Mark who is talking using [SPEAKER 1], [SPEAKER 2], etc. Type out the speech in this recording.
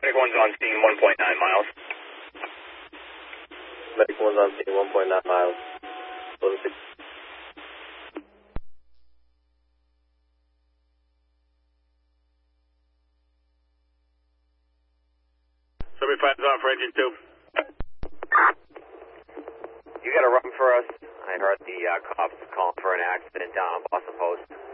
[SPEAKER 1] Medic 1's on scene 1.9 miles.
[SPEAKER 2] Medic 1's on scene 1.9 miles.
[SPEAKER 1] 75's off for engine 2.
[SPEAKER 2] You got a run for us? I heard the cops calling for an accident down on Boston Post.